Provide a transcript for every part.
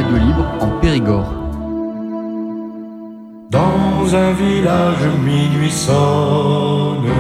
Radio Libre en Périgord. Dans un village minuit sonne,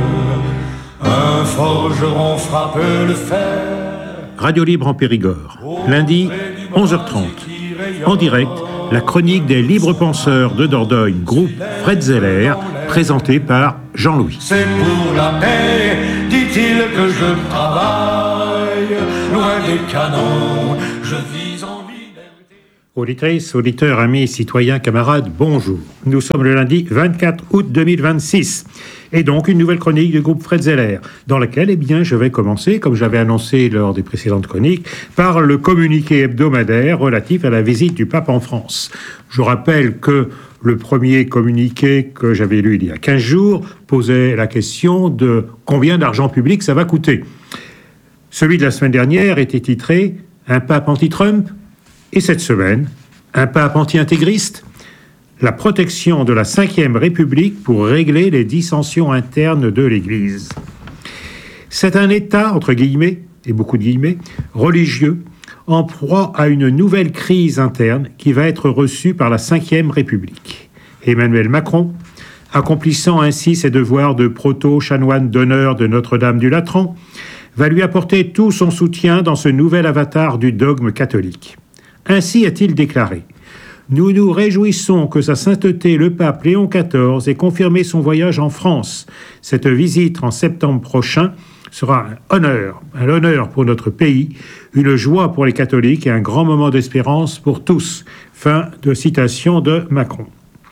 un forgeron frappe le fer. Radio Libre en Périgord, lundi 11h30. En direct, la chronique des libres penseurs de Dordogne, groupe Fred Zeller, présentée par Jean-Louis. C'est pour la paix, dit-il, que je travaille, loin des canons, je vis en liberté. Auditrices, auditeurs, amis, citoyens, camarades, bonjour. Nous sommes le lundi 24 août 2026. Et donc une nouvelle chronique du groupe Fred Zeller, dans laquelle je vais commencer, comme j'avais annoncé lors des précédentes chroniques, par le communiqué hebdomadaire relatif à la visite du pape en France. Je rappelle que le premier communiqué que j'avais lu il y a 15 jours posait la question de combien d'argent public ça va coûter. Celui de la semaine dernière était titré « Un pape anti-Trump » et cette semaine « Un pape anti-intégriste ». La protection de la Ve République pour régler les dissensions internes de l'Église. C'est un État, entre guillemets, et beaucoup de guillemets, religieux, en proie à une nouvelle crise interne qui va être reçue par la Ve République. Emmanuel Macron, accomplissant ainsi ses devoirs de proto-chanoine d'honneur de Notre-Dame du Latran, va lui apporter tout son soutien dans ce nouvel avatar du dogme catholique. Ainsi a-t-il déclaré: nous nous réjouissons que sa sainteté le pape Léon XIV ait confirmé son voyage en France. Cette visite en septembre prochain sera un honneur pour notre pays, une joie pour les catholiques et un grand moment d'espérance pour tous. Fin de citation de Macron.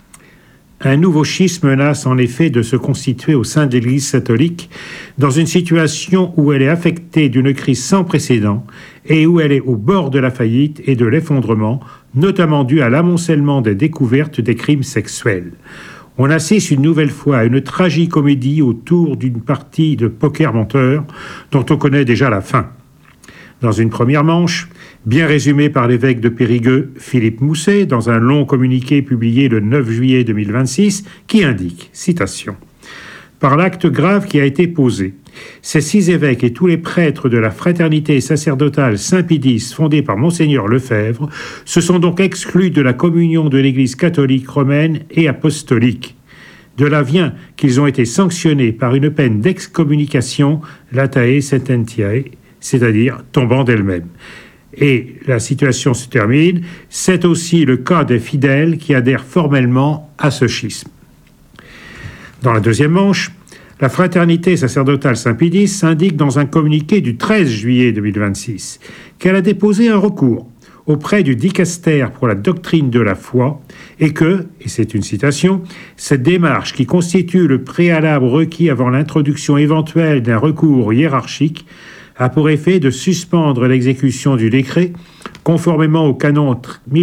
Un nouveau schisme menace en effet de se constituer au sein de l'Église catholique dans une situation où elle est affectée d'une crise sans précédent et où elle est au bord de la faillite et de l'effondrement, notamment dû à l'amoncellement des découvertes des crimes sexuels. On assiste une nouvelle fois à une tragicomédie autour d'une partie de poker menteur dont on connaît déjà la fin. Dans une première manche, bien résumée par l'évêque de Périgueux, Philippe Mousset, dans un long communiqué publié le 9 juillet 2026, qui indique, citation, « Par l'acte grave qui a été posé, ces 6 évêques et tous les prêtres de la fraternité sacerdotale Saint-Pédis fondée par Monseigneur Lefebvre se sont donc exclus de la communion de l'Église catholique romaine et apostolique. De là vient qu'ils ont été sanctionnés par une peine d'excommunication, latae sententiae, c'est-à-dire tombant d'elle-même. Et la situation se termine, c'est aussi le cas des fidèles qui adhèrent formellement à ce schisme. » Dans la deuxième manche, la fraternité sacerdotale Saint-Pédis indique dans un communiqué du 13 juillet 2026 qu'elle a déposé un recours auprès du dicaster pour la doctrine de la foi et que, et c'est une citation, cette démarche qui constitue le préalable requis avant l'introduction éventuelle d'un recours hiérarchique a pour effet de suspendre l'exécution du décret conformément au canon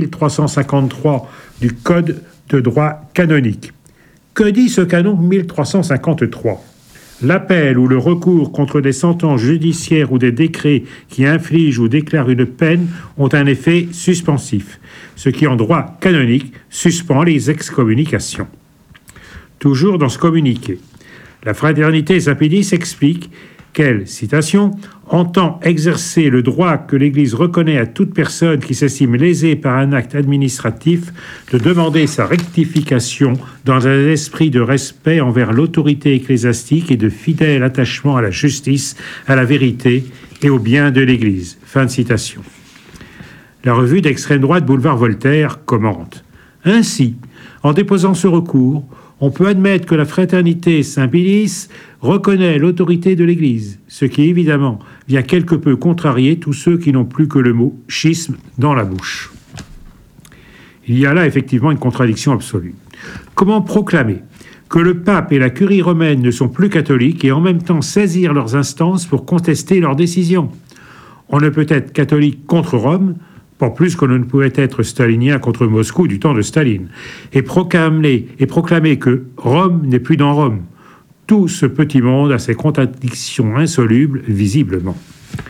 1353 du Code de droit canonique. Que dit ce canon 1353 ? L'appel ou le recours contre des sentences judiciaires ou des décrets qui infligent ou déclarent une peine ont un effet suspensif, ce qui en droit canonique suspend les excommunications. Toujours dans ce communiqué, la fraternité Saint-Pédis explique qu'elle, citation, entend exercer le droit que l'Église reconnaît à toute personne qui s'estime lésée par un acte administratif de demander sa rectification dans un esprit de respect envers l'autorité ecclésiastique et de fidèle attachement à la justice, à la vérité et au bien de l'Église. Fin de citation. La revue d'extrême droite Boulevard Voltaire commente: ainsi, en déposant ce recours, on peut admettre que la fraternité Saint-Pédis reconnaît l'autorité de l'Église, ce qui évidemment vient quelque peu contrarier tous ceux qui n'ont plus que le mot « schisme » dans la bouche. Il y a là effectivement une contradiction absolue. Comment proclamer que le pape et la curie romaine ne sont plus catholiques et en même temps saisir leurs instances pour contester leurs décisions ? On ne peut être catholique contre Rome, pas plus qu'on ne pouvait être stalinien contre Moscou du temps de Staline, et proclamer que Rome n'est plus dans Rome. Tout ce petit monde a ses contradictions insolubles, visiblement.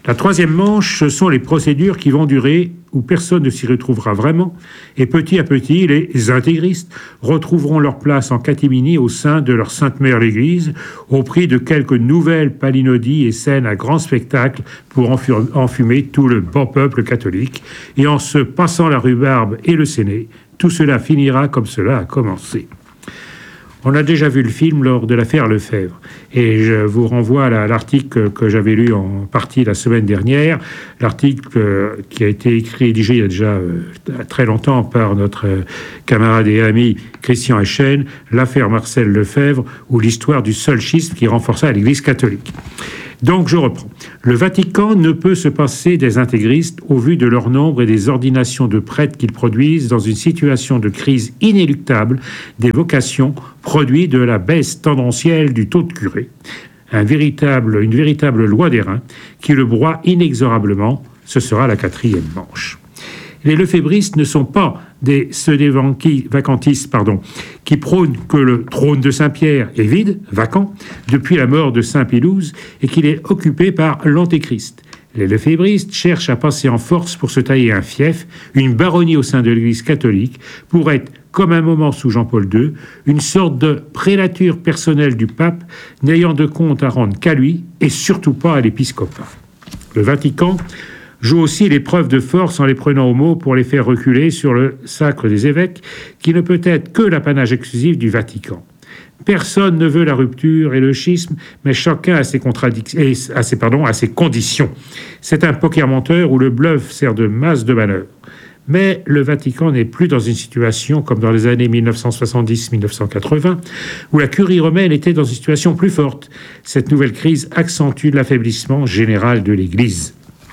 La troisième manche, ce sont les procédures qui vont durer, où personne ne s'y retrouvera vraiment, et petit à petit, les intégristes retrouveront leur place en catimini au sein de leur Sainte Mère l'Église, au prix de quelques nouvelles palinodies et scènes à grand spectacle pour enfumer tout le bon peuple catholique, et en se passant la rhubarbe et le séné, tout cela finira comme cela a commencé. On a déjà vu le film lors de l'affaire Lefebvre, et je vous renvoie à l'article que j'avais lu en partie la semaine dernière, l'article qui a été rédigé il y a déjà très longtemps par notre camarade et ami Christian Echen, l'affaire Marcel Lefebvre, ou l'histoire du seul schisme qui renforça l'Église catholique. Donc je reprends. Le Vatican ne peut se passer des intégristes au vu de leur nombre et des ordinations de prêtres qu'ils produisent dans une situation de crise inéluctable des vocations produit de la baisse tendancielle du taux de curés. Une véritable loi des reins qui le broie inexorablement. Ce sera la quatrième manche. Les lefébristes ne sont pas ceux des vacantistes qui prônent que le trône de Saint-Pierre est vide, vacant, depuis la mort de Saint Pilouse et qu'il est occupé par l'Antéchrist. Les lefébristes cherchent à passer en force pour se tailler un fief, une baronnie au sein de l'Église catholique, pour être, comme un moment sous Jean-Paul II, une sorte de prélature personnelle du pape, n'ayant de compte à rendre qu'à lui et surtout pas à l'épiscopat. Le Vatican joue aussi les preuves de force en les prenant au mot pour les faire reculer sur le sacre des évêques, qui ne peut être que l'apanage exclusif du Vatican. Personne ne veut la rupture et le schisme, mais chacun a ses conditions. C'est un poker menteur où le bluff sert de masse de manœuvre. Mais le Vatican n'est plus dans une situation comme dans les années 1970-1980, où la curie romaine était dans une situation plus forte. Cette nouvelle crise accentue l'affaiblissement général de l'Église.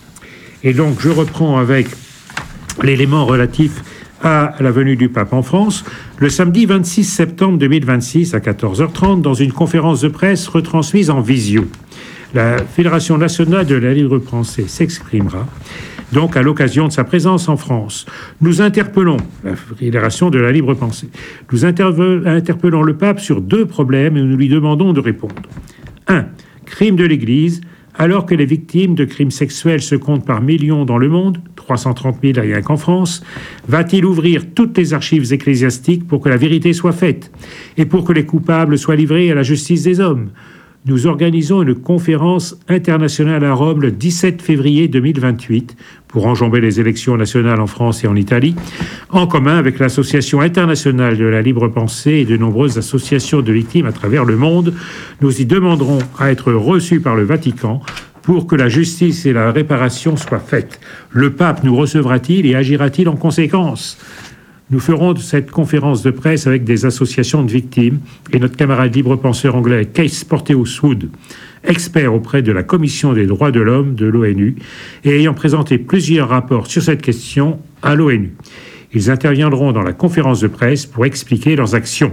Et donc, je reprends avec l'élément relatif à la venue du pape en France. Le samedi 26 septembre 2026, à 14h30, dans une conférence de presse retransmise en visio, la Fédération nationale de la libre pensée s'exprimera donc à l'occasion de sa présence en France. Nous interpellons la Fédération de la libre pensée. Nous interpellons le pape sur deux problèmes et nous lui demandons de répondre. 1. Crime de l'Église. Alors que les victimes de crimes sexuels se comptent par millions dans le monde, 330 000 rien qu'en France, va-t-il ouvrir toutes les archives ecclésiastiques pour que la vérité soit faite et pour que les coupables soient livrés à la justice des hommes ? Nous organisons une conférence internationale à Rome le 17 février 2028 pour enjamber les élections nationales en France et en Italie, en commun avec l'Association internationale de la libre pensée et de nombreuses associations de victimes à travers le monde. Nous y demanderons à être reçus par le Vatican pour que la justice et la réparation soient faites. Le pape nous recevra-t-il et agira-t-il en conséquence ? Nous ferons cette conférence de presse avec des associations de victimes et notre camarade libre-penseur anglais Kees Porteous-Wood, expert auprès de la Commission des droits de l'homme de l'ONU et ayant présenté plusieurs rapports sur cette question à l'ONU. Ils interviendront dans la conférence de presse pour expliquer leurs actions.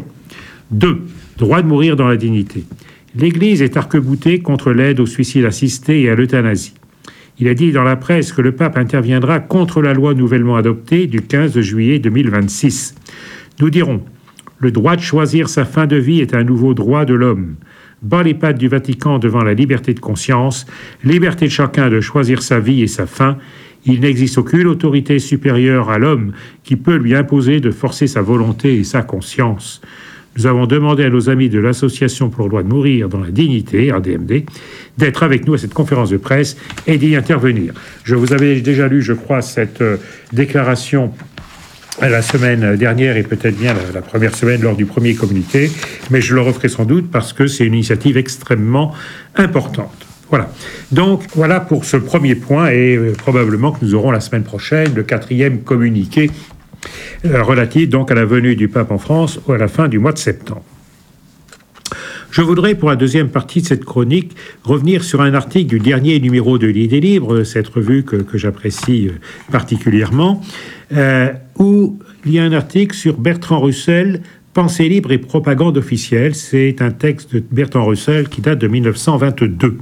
2. Droit de mourir dans la dignité. L'Église est arc-boutée contre l'aide au suicide assisté et à l'euthanasie. Il a dit dans la presse que le pape interviendra contre la loi nouvellement adoptée du 15 juillet 2026. Nous dirons, le droit de choisir sa fin de vie est un nouveau droit de l'homme. Bas les pattes du Vatican devant la liberté de conscience, liberté de chacun de choisir sa vie et sa fin. Il n'existe aucune autorité supérieure à l'homme qui peut lui imposer de forcer sa volonté et sa conscience. Nous avons demandé à nos amis de l'Association pour le droit de mourir dans la dignité, ADMD, d'être avec nous à cette conférence de presse et d'y intervenir. Je vous avais déjà lu, je crois, cette déclaration la semaine dernière et peut-être bien la première semaine lors du premier communiqué, mais je le referai sans doute parce que c'est une initiative extrêmement importante. Voilà. Donc, voilà pour ce premier point et probablement que nous aurons la semaine prochaine le quatrième communiqué relatif donc à la venue du pape en France ou à la fin du mois de septembre. Je voudrais, pour la deuxième partie de cette chronique, revenir sur un article du dernier numéro de l'Idée libre, cette revue que j'apprécie particulièrement, où il y a un article sur Bertrand Russell, Pensée libre et propagande officielle. C'est un texte de Bertrand Russell qui date de 1922.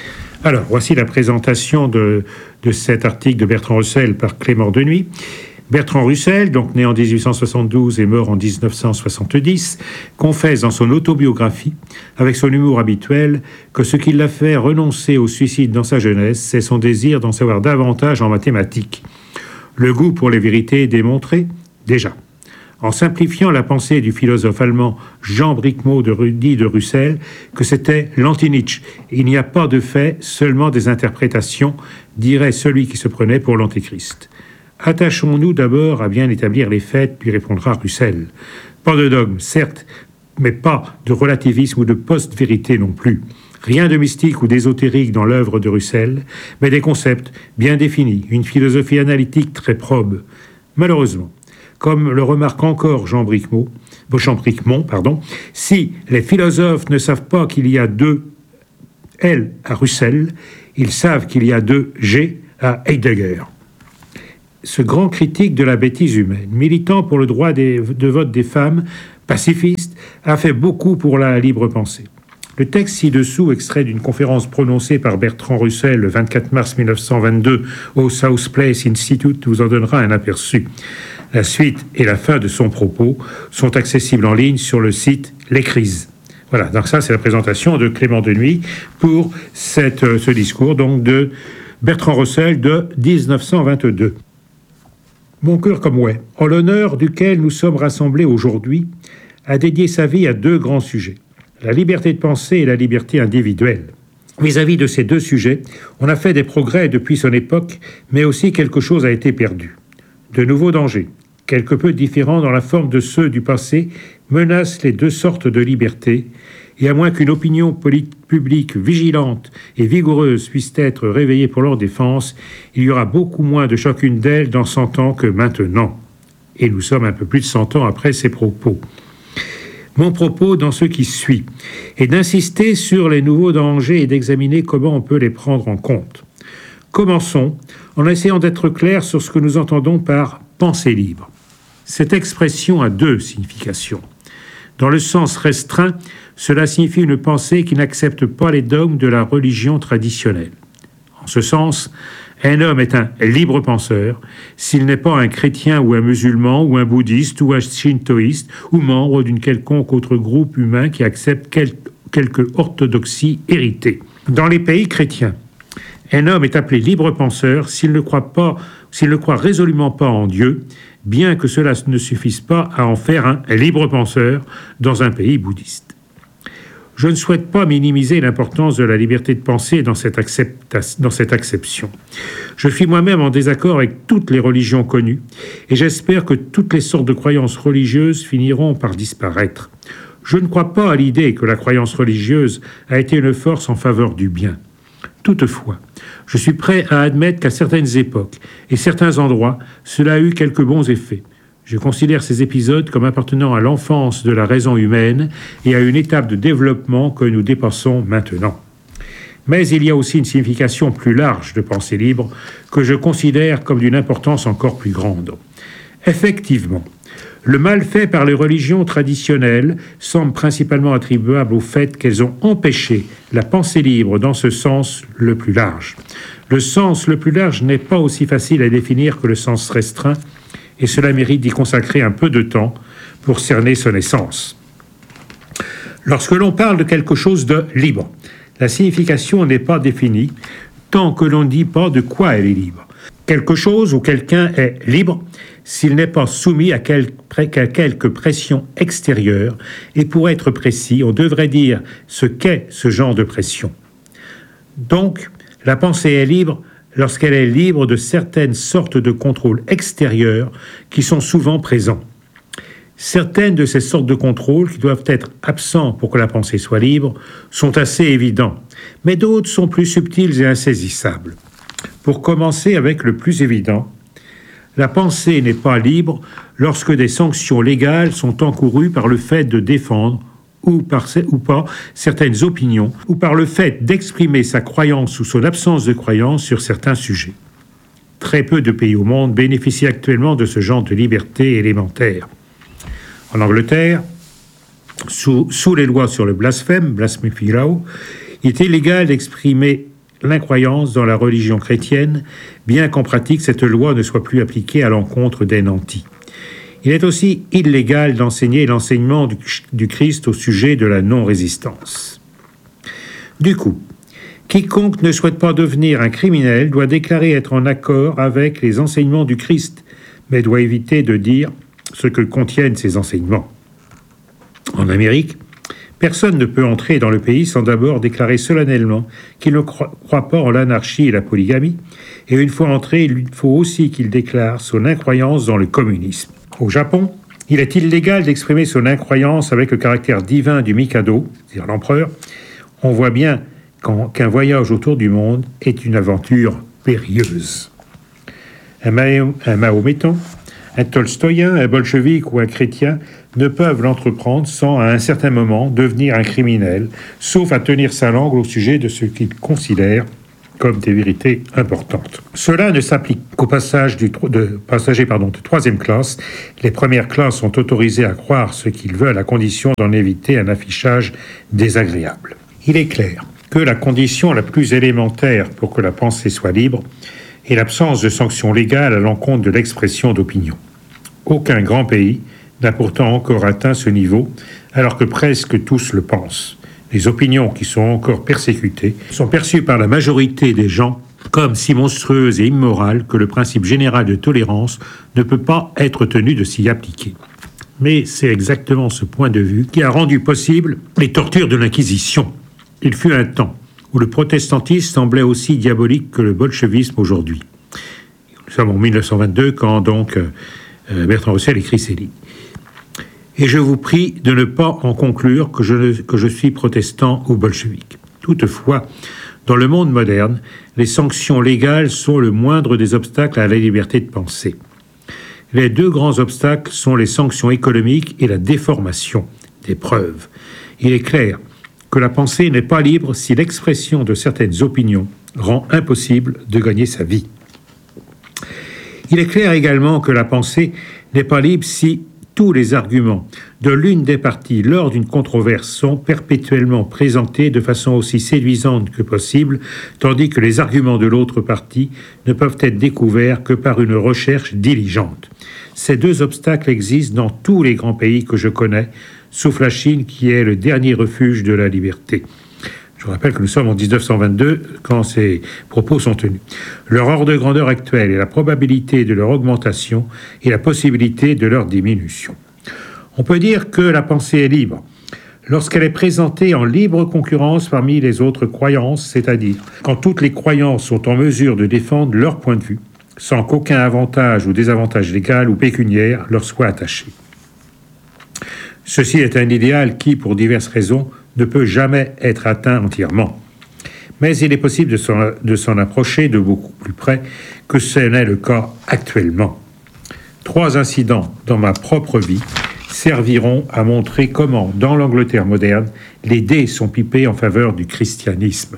Alors, voici la présentation de cet article de Bertrand Russell par Clément Denuy. Bertrand Russell, donc né en 1872 et mort en 1970, confesse dans son autobiographie, avec son humour habituel, que ce qui l'a fait renoncer au suicide dans sa jeunesse, c'est son désir d'en savoir davantage en mathématiques. Le goût pour les vérités démontrées, déjà. En simplifiant la pensée du philosophe allemand Jean Bricmot dit de Russell que c'était l'anti-Nietzsche. Il n'y a pas de faits, seulement des interprétations, dirait celui qui se prenait pour l'antéchrist. Attachons-nous d'abord à bien établir les faits, lui répondra Russell. Pas de dogme, certes, mais pas de relativisme ou de post-vérité non plus. Rien de mystique ou d'ésotérique dans l'œuvre de Russell, mais des concepts bien définis, une philosophie analytique très probe. Malheureusement, comme le remarque encore Jean Bricmont, si les philosophes ne savent pas qu'il y a deux L à Russell, ils savent qu'il y a deux G à Heidegger. Ce grand critique de la bêtise humaine, militant pour le droit de vote des femmes, pacifiste, a fait beaucoup pour la libre pensée. Le texte ci-dessous, extrait d'une conférence prononcée par Bertrand Russell le 24 mars 1922 au South Place Institute, vous en donnera un aperçu. La suite et la fin de son propos sont accessibles en ligne sur le site Les Crises. Voilà, donc ça c'est la présentation de Clément Denuy pour ce discours donc de Bertrand Russell de 1922. Mon cœur comme ouais, en l'honneur duquel nous sommes rassemblés aujourd'hui, a dédié sa vie à deux grands sujets, la liberté de penser et la liberté individuelle. Vis-à-vis de ces deux sujets, on a fait des progrès depuis son époque, mais aussi quelque chose a été perdu. De nouveaux dangers, quelque peu différents dans la forme de ceux du passé, menacent les deux sortes de liberté, et à moins qu'une opinion publique vigilante et vigoureuse puisse être réveillée pour leur défense, il y aura beaucoup moins de chacune d'elles dans 100 ans que maintenant. Et nous sommes un peu plus de 100 ans après ces propos. Mon propos dans ce qui suit est d'insister sur les nouveaux dangers et d'examiner comment on peut les prendre en compte. Commençons en essayant d'être clairs sur ce que nous entendons par « pensée libre ». Cette expression a deux significations. Dans le sens restreint, cela signifie une pensée qui n'accepte pas les dogmes de la religion traditionnelle. En ce sens, un homme est un libre penseur s'il n'est pas un chrétien ou un musulman ou un bouddhiste ou un shintoïste ou membre d'une quelconque autre groupe humain qui accepte quelque orthodoxie héritée. Dans les pays chrétiens, un homme est appelé libre penseur s'il ne croit résolument pas en Dieu, bien que cela ne suffise pas à en faire un libre penseur dans un pays bouddhiste. Je ne souhaite pas minimiser l'importance de la liberté de penser dans cette acception. Je suis moi-même en désaccord avec toutes les religions connues et j'espère que toutes les sortes de croyances religieuses finiront par disparaître. Je ne crois pas à l'idée que la croyance religieuse a été une force en faveur du bien. Toutefois, je suis prêt à admettre qu'à certaines époques et certains endroits, cela a eu quelques bons effets. Je considère ces épisodes comme appartenant à l'enfance de la raison humaine et à une étape de développement que nous dépassons maintenant. Mais il y a aussi une signification plus large de pensée libre que je considère comme d'une importance encore plus grande. Effectivement, le mal fait par les religions traditionnelles semble principalement attribuable au fait qu'elles ont empêché la pensée libre dans ce sens le plus large. Le sens le plus large n'est pas aussi facile à définir que le sens restreint, et cela mérite d'y consacrer un peu de temps pour cerner son essence. Lorsque l'on parle de quelque chose de libre, la signification n'est pas définie tant que l'on ne dit pas de quoi elle est libre. Quelque chose ou quelqu'un est libre s'il n'est pas soumis à quelque pression extérieure, et pour être précis, on devrait dire ce qu'est ce genre de pression. Donc, la pensée est libre lorsqu'elle est libre de certaines sortes de contrôles extérieurs qui sont souvent présents. Certaines de ces sortes de contrôles, qui doivent être absents pour que la pensée soit libre, sont assez évidents, mais d'autres sont plus subtils et insaisissables. Pour commencer avec le plus évident, la pensée n'est pas libre lorsque des sanctions légales sont encourues par le fait de défendre ou pas certaines opinions, ou par le fait d'exprimer sa croyance ou son absence de croyance sur certains sujets. Très peu de pays au monde bénéficient actuellement de ce genre de liberté élémentaire. En Angleterre, sous les lois sur le blasphème, blasphemy law, il est illégal d'exprimer l'incroyance dans la religion chrétienne, bien qu'en pratique cette loi ne soit plus appliquée à l'encontre des nantis. Il est aussi illégal d'enseigner l'enseignement du Christ au sujet de la non-résistance. Du coup, quiconque ne souhaite pas devenir un criminel doit déclarer être en accord avec les enseignements du Christ, mais doit éviter de dire ce que contiennent ces enseignements. En Amérique, personne ne peut entrer dans le pays sans d'abord déclarer solennellement qu'il ne croit pas en l'anarchie et la polygamie, et une fois entré, il faut aussi qu'il déclare son incroyance dans le communisme. Au Japon, il est illégal d'exprimer son incroyance avec le caractère divin du Mikado, c'est-à-dire l'empereur. On voit bien qu'un voyage autour du monde est une aventure périlleuse. Un Mahométan, un Tolstoïen, un bolchevique ou un chrétien ne peuvent l'entreprendre sans, à un certain moment, devenir un criminel, sauf à tenir sa langue au sujet de ce qu'ils considèrent comme des vérités importantes. Cela ne s'applique qu'aux passagers de troisième classe. Les premières classes sont autorisées à croire ce qu'ils veulent à condition d'en éviter un affichage désagréable. Il est clair que la condition la plus élémentaire pour que la pensée soit libre est l'absence de sanctions légales à l'encontre de l'expression d'opinion. Aucun grand pays n'a pourtant encore atteint ce niveau, alors que presque tous le pensent. Les opinions qui sont encore persécutées sont perçues par la majorité des gens comme si monstrueuses et immorales que le principe général de tolérance ne peut pas être tenu de s'y appliquer. Mais c'est exactement ce point de vue qui a rendu possible les tortures de l'Inquisition. Il fut un temps où le protestantisme semblait aussi diabolique que le bolchevisme aujourd'hui. Nous sommes en 1922 quand donc Bertrand Russell écrit ses livres. Et je vous prie de ne pas en conclure que je suis protestant ou bolchevique. Toutefois, dans le monde moderne, les sanctions légales sont le moindre des obstacles à la liberté de penser. Les deux grands obstacles sont les sanctions économiques et la déformation des preuves. Il est clair que la pensée n'est pas libre si l'expression de certaines opinions rend impossible de gagner sa vie. Il est clair également que la pensée n'est pas libre si tous les arguments de l'une des parties lors d'une controverse sont perpétuellement présentés de façon aussi séduisante que possible, tandis que les arguments de l'autre partie ne peuvent être découverts que par une recherche diligente. Ces deux obstacles existent dans tous les grands pays que je connais, sauf la Chine qui est le dernier refuge de la liberté. Je vous rappelle que nous sommes en 1922 quand ces propos sont tenus. Leur ordre de grandeur actuel est la probabilité de leur augmentation et la possibilité de leur diminution. On peut dire que la pensée est libre lorsqu'elle est présentée en libre concurrence parmi les autres croyances, c'est-à-dire quand toutes les croyances sont en mesure de défendre leur point de vue, sans qu'aucun avantage ou désavantage légal ou pécuniaire leur soit attaché. Ceci est un idéal qui, pour diverses raisons, ne peut jamais être atteint entièrement. Mais il est possible de s'en approcher de beaucoup plus près que ce n'est le cas actuellement. 3 incidents dans ma propre vie serviront à montrer comment, dans l'Angleterre moderne, les dés sont pipés en faveur du christianisme.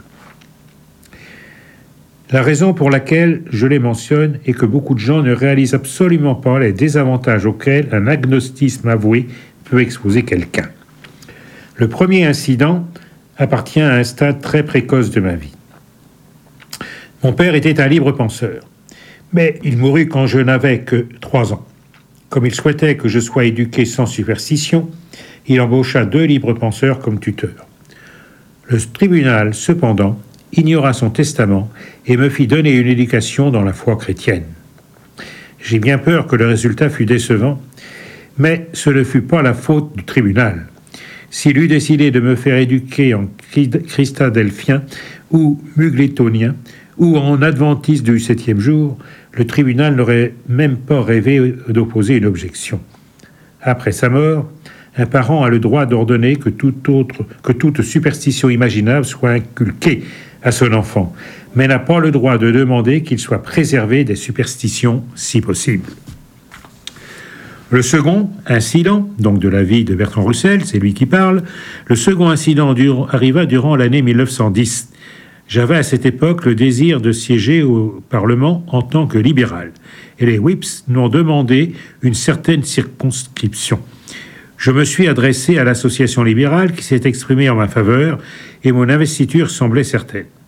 La raison pour laquelle je les mentionne est que beaucoup de gens ne réalisent absolument pas les désavantages auxquels un agnosticisme avoué peut exposer quelqu'un. Le premier incident appartient à un stade très précoce de ma vie. Mon père était un libre penseur, mais il mourut quand je n'avais que 3 ans. Comme il souhaitait que je sois éduqué sans superstition, il embaucha 2 libres penseurs comme tuteurs. Le tribunal, cependant, ignora son testament et me fit donner une éducation dans la foi chrétienne. J'ai bien peur que le résultat fût décevant, mais ce ne fut pas la faute du tribunal. S'il eût décidé de me faire éduquer en christadelphien ou muglétonien ou en adventiste du 7e jour, le tribunal n'aurait même pas rêvé d'opposer une objection. Après sa mort, un parent a le droit d'ordonner que toute superstition imaginable soit inculquée à son enfant, mais n'a pas le droit de demander qu'il soit préservé des superstitions si possible. Le second incident, donc de la vie de Bertrand Russell, c'est lui qui parle, le second incident arriva durant l'année 1910. J'avais à cette époque le désir de siéger au Parlement en tant que libéral, et les whips m'ont demandé une certaine circonscription. Je me suis adressé à l'association libérale qui s'est exprimée en ma faveur, et mon investiture semblait certaine.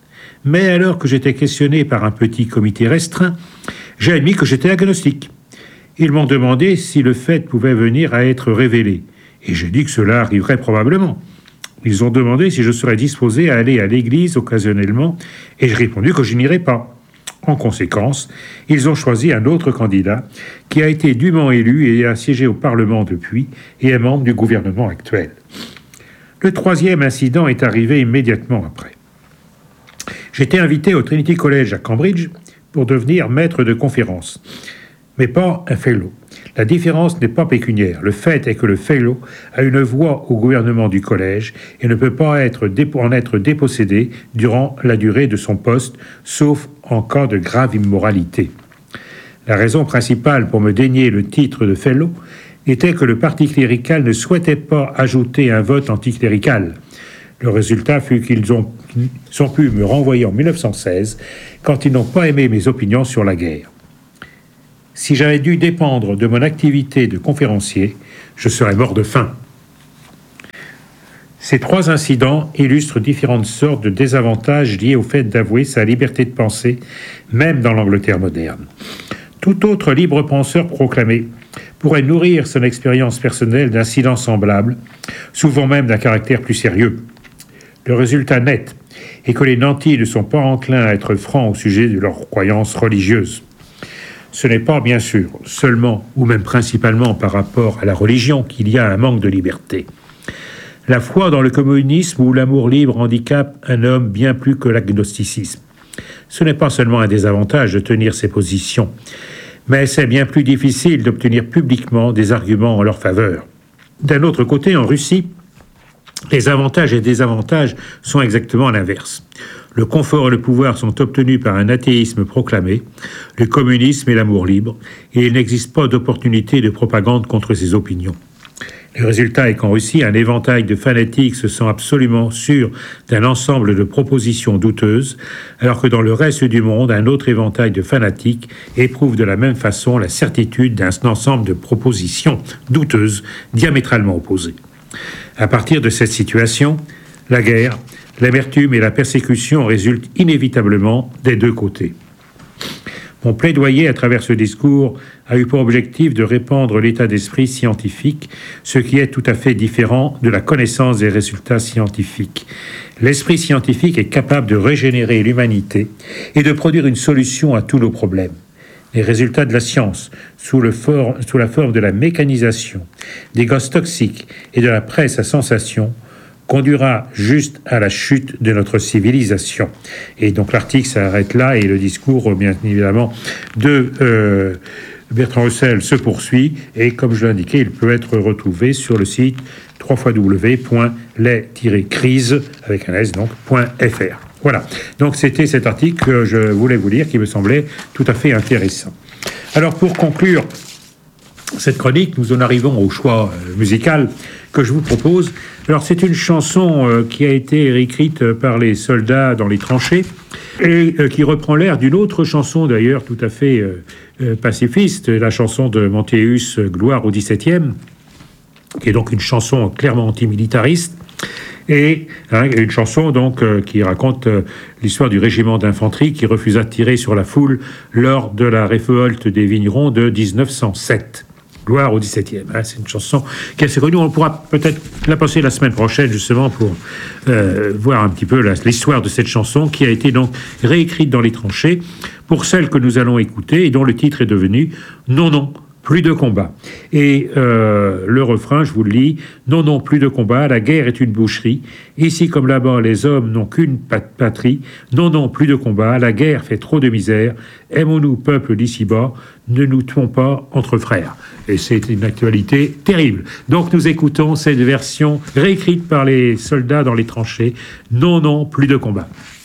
Mais alors que j'étais questionné par un petit comité restreint, j'ai admis que j'étais agnostique. Ils m'ont demandé si le fait pouvait venir à être révélé. Et j'ai dit que cela arriverait probablement. Ils ont demandé si je serais disposé à aller à l'église occasionnellement, et j'ai répondu que je n'irais pas. En conséquence, ils ont choisi un autre candidat qui a été dûment élu et a siégé au Parlement depuis et est membre du gouvernement actuel. Le troisième incident est arrivé immédiatement après. J'étais invité au Trinity College à Cambridge pour devenir maître de conférence, mais pas un fellow. La différence n'est pas pécuniaire. Le fait est que le fellow a une voix au gouvernement du collège et ne peut pas en être dépossédé durant la durée de son poste, sauf en cas de grave immoralité. La raison principale pour me dénier le titre de fellow était que le parti clérical ne souhaitait pas ajouter un vote anticlérical. Le résultat fut qu'ils ont pu me renvoyer en 1916 quand ils n'ont pas aimé mes opinions sur la guerre. Si j'avais dû dépendre de mon activité de conférencier, je serais mort de faim. Ces trois incidents illustrent différentes sortes de désavantages liés au fait d'avouer sa liberté de penser, même dans l'Angleterre moderne. Tout autre libre penseur proclamé pourrait nourrir son expérience personnelle d'incidents semblables, souvent même d'un caractère plus sérieux. Le résultat net est que les nantis ne sont pas enclins à être francs au sujet de leurs croyances religieuses. Ce n'est pas, bien sûr, seulement ou même principalement par rapport à la religion qu'il y a un manque de liberté. La foi dans le communisme ou l'amour libre handicape un homme bien plus que l'agnosticisme. Ce n'est pas seulement un désavantage de tenir ces positions, mais c'est bien plus difficile d'obtenir publiquement des arguments en leur faveur. D'un autre côté, en Russie, les avantages et désavantages sont exactement l'inverse. Le confort et le pouvoir sont obtenus par un athéisme proclamé, le communisme et l'amour libre, et il n'existe pas d'opportunité de propagande contre ces opinions. Le résultat est qu'en Russie, un éventail de fanatiques se sent absolument sûr d'un ensemble de propositions douteuses, alors que dans le reste du monde, un autre éventail de fanatiques éprouve de la même façon la certitude d'un ensemble de propositions douteuses diamétralement opposées. À partir de cette situation, la guerre, l'amertume et la persécution résultent inévitablement des deux côtés. Mon plaidoyer à travers ce discours a eu pour objectif de répandre l'état d'esprit scientifique, ce qui est tout à fait différent de la connaissance des résultats scientifiques. L'esprit scientifique est capable de régénérer l'humanité et de produire une solution à tous nos problèmes. Les résultats de la science, sous la forme de la mécanisation, des gaz toxiques et de la presse à sensation, conduira juste à la chute de notre civilisation. Et donc l'article s'arrête là et le discours, bien évidemment, de Bertrand Russell se poursuit. Et comme je l'ai indiqué, il peut être retrouvé sur le site www.les-crises avec un s donc .fr. Voilà, donc c'était cet article que je voulais vous lire qui me semblait tout à fait intéressant. Alors pour conclure cette chronique, nous en arrivons au choix musical que je vous propose. Alors c'est une chanson qui a été réécrite par les soldats dans les tranchées et qui reprend l'air d'une autre chanson d'ailleurs tout à fait pacifiste, la chanson de Montaius, Gloire au XVIIe, qui est donc une chanson clairement antimilitariste. Et une chanson donc qui raconte l'histoire du régiment d'infanterie qui refusa de tirer sur la foule lors de la révolte des vignerons de 1907. Gloire au XVIIe. C'est une chanson qui est assez connue. On pourra peut-être la passer la semaine prochaine justement pour voir un petit peu l'histoire de cette chanson qui a été donc réécrite dans les tranchées pour celle que nous allons écouter et dont le titre est devenu « Non, non ». Plus de combat. Et le refrain, je vous le lis, non, non, plus de combat, la guerre est une boucherie. Ici comme là-bas, les hommes n'ont qu'une patrie. Non, non, plus de combat, la guerre fait trop de misère. Aimons-nous, peuple d'ici-bas, ne nous tuons pas entre frères. Et c'est une actualité terrible. Donc nous écoutons cette version réécrite par les soldats dans les tranchées. Non, non, plus de combat.